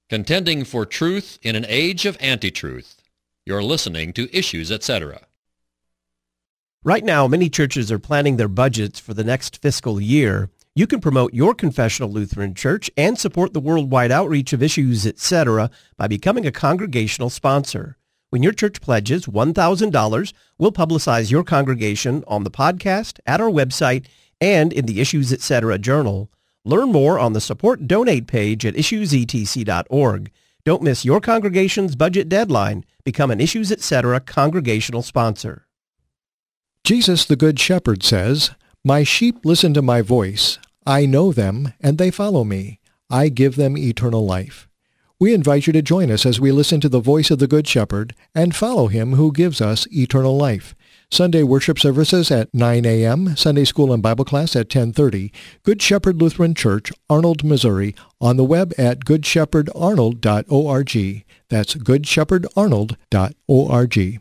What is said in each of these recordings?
Contending for truth in an age of anti-truth. You're listening to Issues, Etc. Right now, many churches are planning their budgets for the next fiscal year. You can promote your confessional Lutheran church and support the worldwide outreach of Issues, Etc. by becoming a congregational sponsor. When your church pledges $1,000, we'll publicize your congregation on the podcast, at our website, and in the Issues, Etc. journal. Learn more on the Support Donate page at issuesetc.org. Don't miss your congregation's budget deadline. Become an Issues, Etc. congregational sponsor. Jesus the Good Shepherd says, "My sheep listen to my voice. I know them, and they follow me. I give them eternal life." We invite you to join us as we listen to the voice of the Good Shepherd and follow him who gives us eternal life. Sunday worship services at 9 a.m., Sunday school and Bible class at 10:30. Good Shepherd Lutheran Church, Arnold, Missouri, on the web at goodshepherdarnold.org. That's goodshepherdarnold.org.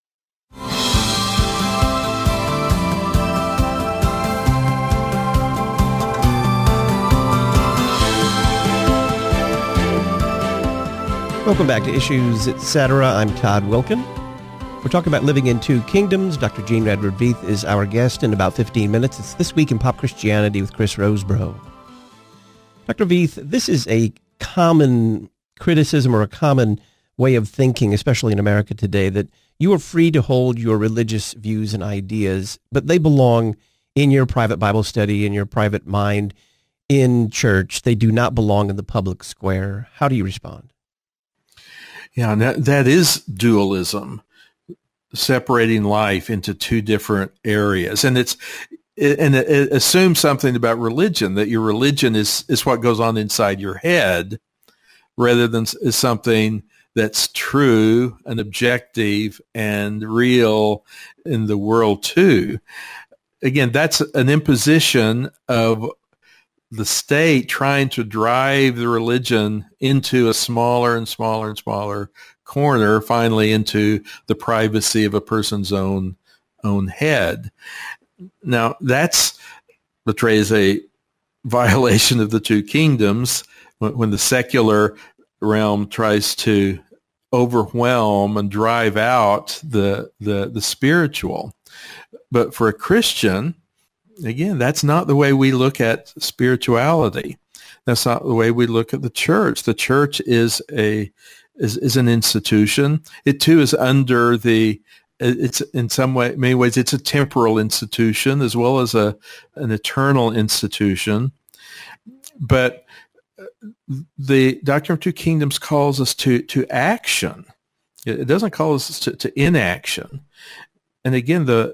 Welcome back to Issues, Etc. I'm Todd Wilkin. We're talking about living in two kingdoms. Dr. Gene Edward Veith is our guest in about 15 minutes. It's This Week in Pop Christianity with Chris Rosebrough. Dr. Veith, this is a common criticism or a common way of thinking, especially in America today, that you are free to hold your religious views and ideas, but they belong in your private Bible study, in your private mind, in church. They do not belong in the public square. How do you respond? Yeah, and that is dualism, separating life into two different areas. And it assumes something about religion, that your religion is what goes on inside your head, rather than is something that's true and objective and real in the world too. Again, that's an imposition of the state trying to drive the religion into a smaller and smaller and smaller corner, finally into the privacy of a person's own head. Now, that's betrays a violation of the two kingdoms when the secular realm tries to overwhelm and drive out the spiritual. But for a Christian, again, that's not the way we look at spirituality. That's not the way we look at the church. The church is an institution. It too is under it's in many ways, it's a temporal institution as well as an eternal institution. But the Doctrine of Two Kingdoms calls us to action. It doesn't call us to inaction. And again, the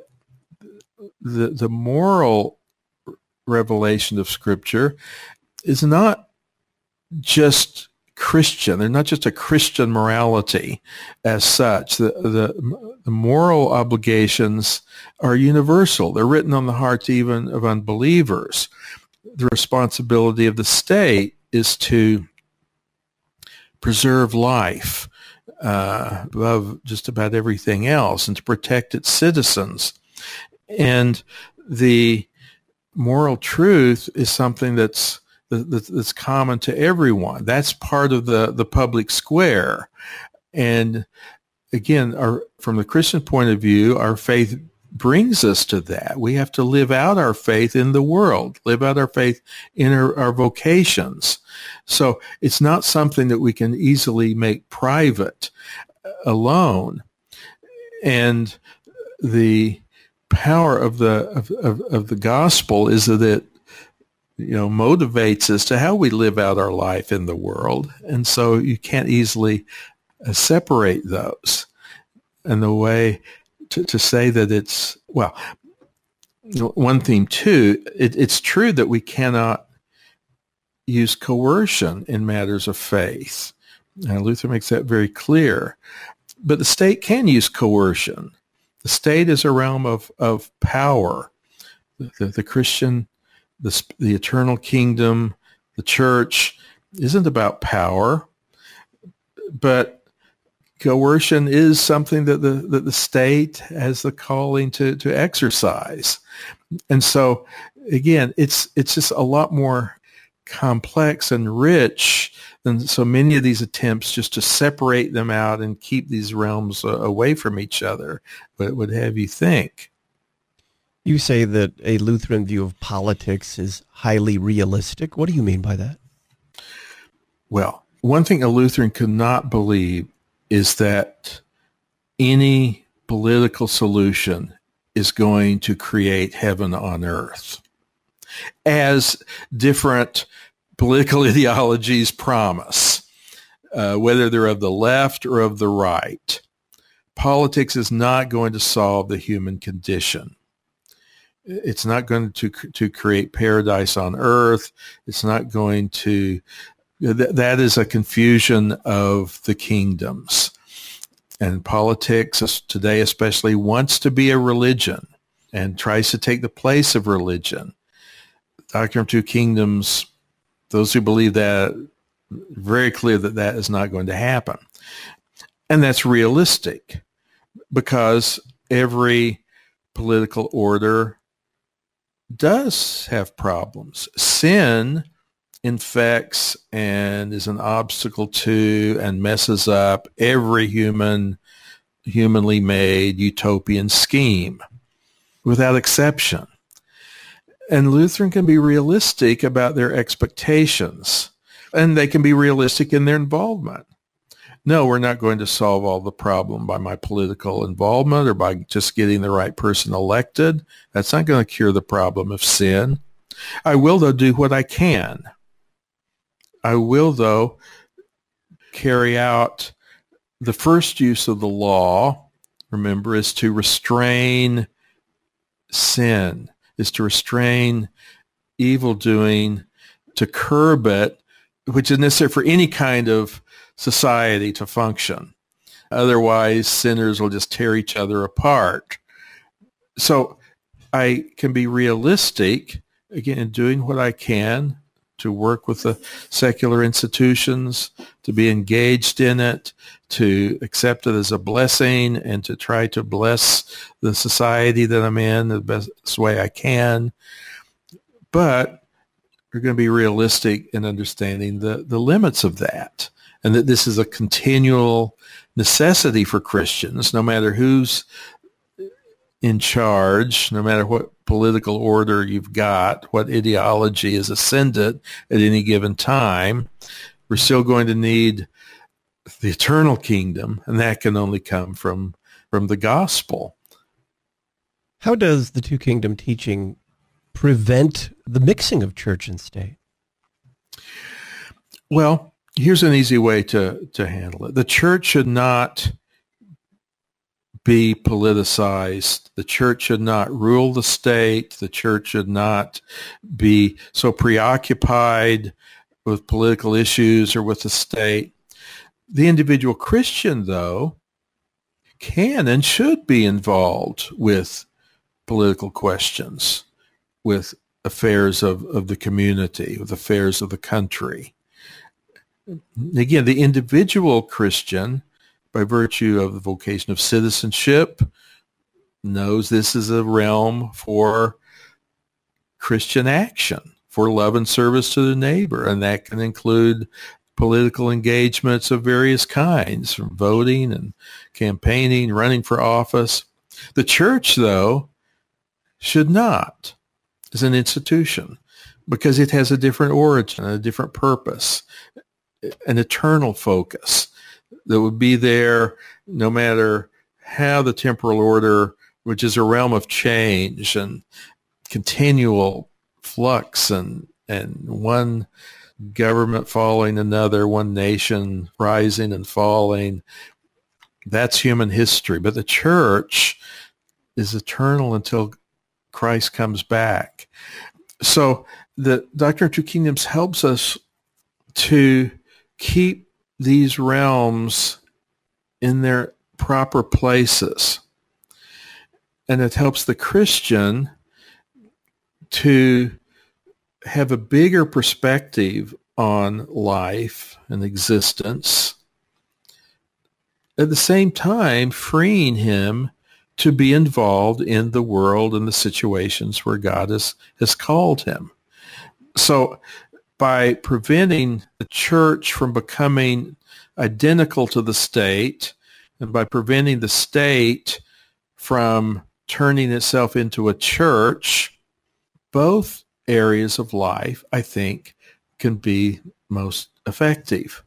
moral revelation of Scripture is not just Christian. They're not just a Christian morality as such. The moral obligations are universal. They're written on the hearts even of unbelievers. The responsibility of the state is to preserve life above just about everything else and to protect its citizens. And the moral truth is something that's common to everyone. That's part of the public square. And again, from the Christian point of view, our faith brings us to that. We have to live out our faith in the world, live out our faith in our vocations. So it's not something that we can easily make private alone. And the power of the gospel is that it motivates us to how we live out our life in the world. And so you can't easily separate those. And the way to say that it's, well, one thing too, it's true that we cannot use coercion in matters of faith. And Luther makes that very clear. But the state can use coercion. The state is a realm of power. The Christian, the eternal kingdom, the church isn't about power, but coercion is something that the state has the calling to exercise. And so, again, it's just a lot more complex and rich than so many of these attempts just to separate them out and keep these realms away from each other would have you think. You say that a Lutheran view of politics is highly realistic. What do you mean by that? Well, one thing a Lutheran could not believe is that any political solution is going to create heaven on earth, as different political ideologies promise, whether they're of the left or of the right. Politics is not going to solve the human condition. It's not going to create paradise on earth. It's not going to, that is a confusion of the kingdoms. And politics today especially wants to be a religion and tries to take the place of religion. Doctrine of Two Kingdoms, those who believe that, very clear that that is not going to happen. And that's realistic because every political order does have problems. Sin infects and is an obstacle to and messes up every humanly made utopian scheme without exception. And Lutheran can be realistic about their expectations, and they can be realistic in their involvement. No, we're not going to solve all the problem by my political involvement or by just getting the right person elected. That's not going to cure the problem of sin. I will, though, do what I can. I will, though, carry out the first use of the law, remember, is to restrain sin, is to restrain evil doing, to curb it, which is necessary for any kind of society to function. Otherwise, sinners will just tear each other apart. So I can be realistic, again, in doing what I can to work with the secular institutions, to be engaged in it, to accept it as a blessing, and to try to bless the society that I'm in the best way I can. But we're going to be realistic in understanding the limits of that, and that this is a continual necessity for Christians, no matter who's in charge, no matter what political order you've got, what ideology is ascendant at any given time. We're still going to need the eternal kingdom, and that can only come from the gospel. How does the Two Kingdom teaching prevent the mixing of church and state? Well, here's an easy way to handle it. The church should not be politicized. The church should not rule the state. The church should not be so preoccupied with political issues or with the state. The individual Christian, though, can and should be involved with political questions, with affairs of the community, with affairs of the country. Again, the individual Christian, by virtue of the vocation of citizenship, knows this is a realm for Christian action, for love and service to the neighbor, and that can include political engagements of various kinds, from voting and campaigning, running for office. The church, though, should not, as an institution, because it has a different origin, a different purpose, an eternal focus that would be there no matter how the temporal order, which is a realm of change and continual flux and one government following another, one nation rising and falling. That's human history. But the church is eternal until Christ comes back. So the Doctrine of Two Kingdoms helps us to keep these realms in their proper places. And it helps the Christian to have a bigger perspective on life and existence, at the same time freeing him to be involved in the world and the situations where God has called him. So by preventing the church from becoming identical to the state, and by preventing the state from turning itself into a church, both areas of life, I think, can be most effective.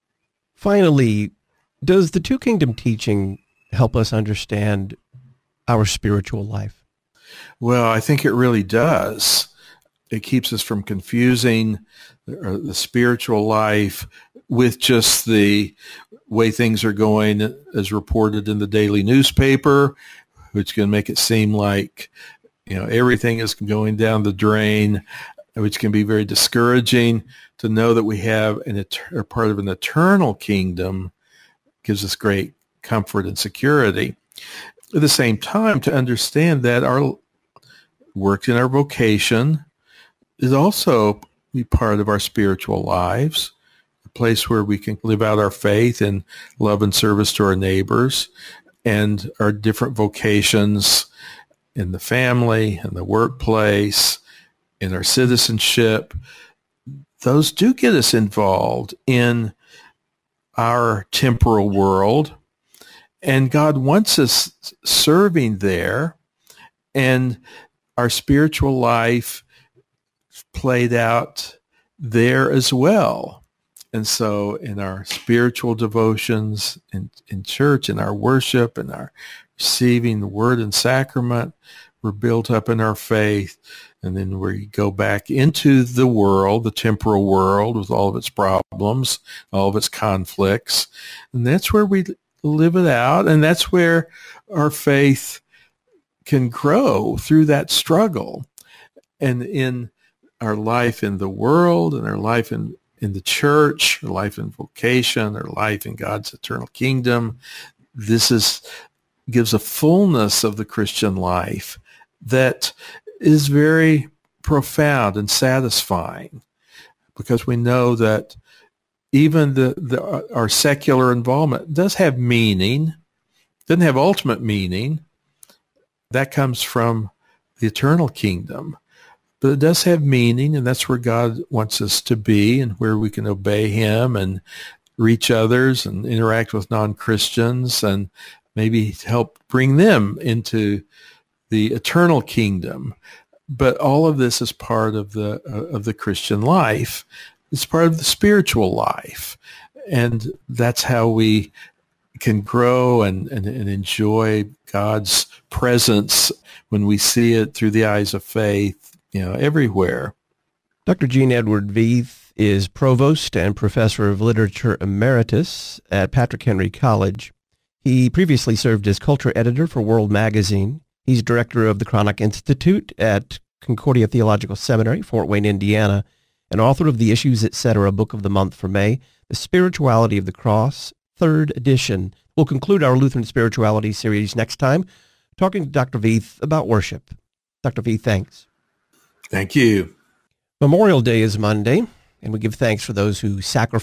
Finally, does the Two Kingdom teaching help us understand our spiritual life? Well, I think it really does. It keeps us from confusing the spiritual life with just the way things are going as reported in the daily newspaper, which can make it seem like, everything is going down the drain, which can be very discouraging. To know that we have are part of an eternal kingdom gives us great comfort and security. At the same time, to understand that our work in our vocation is also be part of our spiritual lives, a place where we can live out our faith and love and service to our neighbors, and our different vocations in the family, in the workplace, in our citizenship. Those do get us involved in our temporal world, and God wants us serving there, and our spiritual life played out there as well. And so in our spiritual devotions in church, in our worship, in our receiving the word and sacrament, we're built up in our faith. And then we go back into the world, the temporal world, with all of its problems, all of its conflicts. And that's where we live it out. And that's where our faith can grow through that struggle. And in our life in the world, and our life in the church, our life in vocation, our life in God's eternal kingdom, this gives a fullness of the Christian life that is very profound and satisfying, because we know that even our secular involvement does have meaning, doesn't have ultimate meaning. That comes from the eternal kingdom. But it does have meaning, and that's where God wants us to be, and where we can obey him and reach others and interact with non-Christians and maybe help bring them into the eternal kingdom. But all of this is part of the Christian life. It's part of the spiritual life. And that's how we can grow and enjoy God's presence when we see it through the eyes of faith, everywhere. Dr. Gene Edward Veith is Provost and Professor of Literature Emeritus at Patrick Henry College. He previously served as culture editor for World Magazine. He's director of the Chronic Institute at Concordia Theological Seminary, Fort Wayne, Indiana, and author of the Issues Etc. Book of the Month for May, The Spirituality of the Cross, 3rd edition. We'll conclude our Lutheran Spirituality series next time, talking to Dr. Veith about worship. Dr. Veith, thanks. Thank you. Memorial Day is Monday, and we give thanks for those who sacrifice